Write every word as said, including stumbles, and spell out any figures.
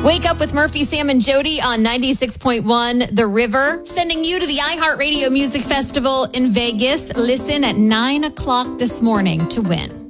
Wake up with Murphy, Sam, and Jody on ninety-six point one The River, sending you to the iHeartRadio Music Festival in Vegas. Listen at nine o'clock this morning to win.